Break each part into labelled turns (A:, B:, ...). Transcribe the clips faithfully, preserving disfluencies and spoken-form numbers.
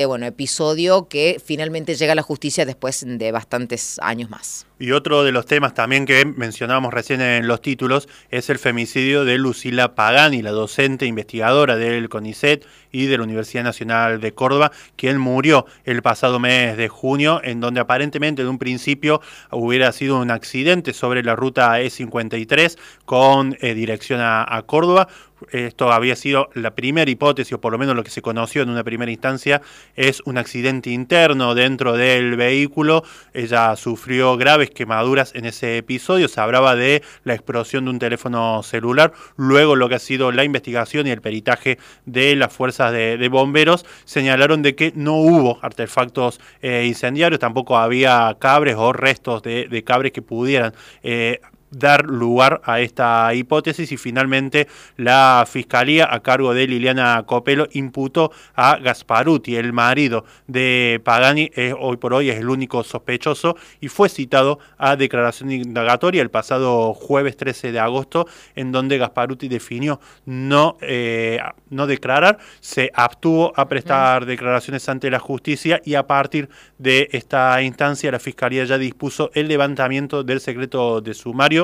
A: Bueno, episodio que finalmente llega a la justicia después de bastantes años más.
B: Y otro de los temas también que mencionábamos recién en los títulos es el femicidio de Lucila Pagani, la docente investigadora del CONICET y de la Universidad Nacional de Córdoba, quien murió el pasado mes de junio, en donde aparentemente de un principio hubiera sido un accidente sobre la ruta E cincuenta y tres con eh, dirección a, a Córdoba. Esto había sido la primera hipótesis, o por lo menos lo que se conoció en una primera instancia, es un accidente interno dentro del vehículo. Ella sufrió graves quemaduras en ese episodio, se hablaba de la explosión de un teléfono celular. Luego lo que ha sido la investigación y el peritaje de las fuerzas de, de bomberos señalaron de que no hubo artefactos eh, incendiarios, tampoco había cabres o restos de, de cabres que pudieran eh, dar lugar a esta hipótesis, y finalmente la Fiscalía, a cargo de Liliana Copelo, imputó a Gasparuti, el marido de Pagani. Eh, hoy por hoy es el único sospechoso y fue citado a declaración indagatoria el pasado jueves trece de agosto, en donde Gasparuti definió no, eh, no declarar, se abstuvo a prestar declaraciones ante la justicia, y a partir de esta instancia la Fiscalía ya dispuso el levantamiento del secreto de sumario.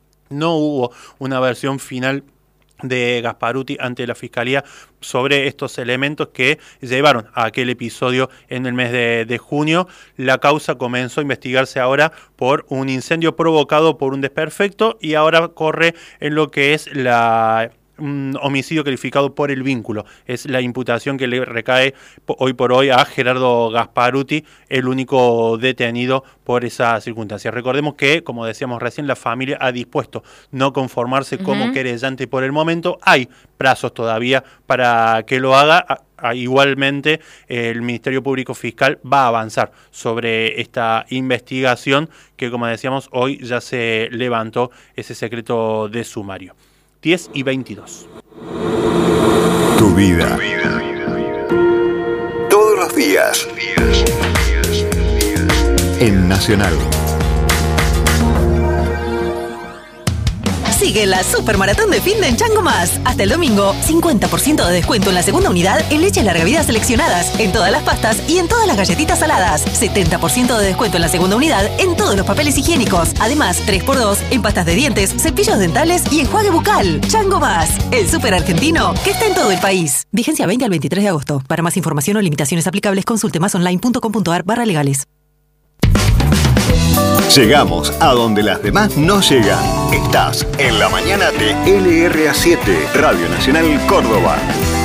B: No hubo una versión final de Gasparuti ante la Fiscalía sobre estos elementos que llevaron a aquel episodio en el mes de, de junio. La causa comenzó a investigarse ahora por un incendio provocado por un desperfecto, y ahora corre en lo que es la... un homicidio calificado por el vínculo. Es la imputación que le recae hoy por hoy a Gerardo Gasparuti, el único detenido por esa circunstancia. Recordemos que, como decíamos recién, la familia ha dispuesto no conformarse uh-huh. como querellante por el momento. Hay plazos todavía para que lo haga. Igualmente, el Ministerio Público Fiscal va a avanzar sobre esta investigación que, como decíamos, hoy ya se levantó ese secreto de sumario. diez y veintidós.
C: Tu vida. Tu vida. Todos los días. En Nacional.
D: Sigue la Supermaratón de Fin de en Chango Más. Hasta el domingo, cincuenta por ciento de descuento en la segunda unidad en leche larga vida seleccionadas, en todas las pastas y en todas las galletitas saladas. setenta por ciento de descuento en la segunda unidad en todos los papeles higiénicos. Además, tres por dos en pastas de dientes, cepillos dentales y enjuague bucal. Chango Más, el súper argentino que está en todo el país. Vigencia veinte al veintitrés de agosto. Para más información o limitaciones aplicables, consulte masonline.com.ar barra legales.
C: Llegamos a donde las demás no llegan. Estás en la mañana de L R A siete, Radio Nacional Córdoba.